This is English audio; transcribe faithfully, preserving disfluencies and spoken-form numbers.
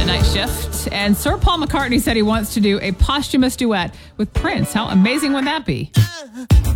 Night Shift. And Sir Paul McCartney said he wants to do a posthumous duet with Prince. How amazing would that be?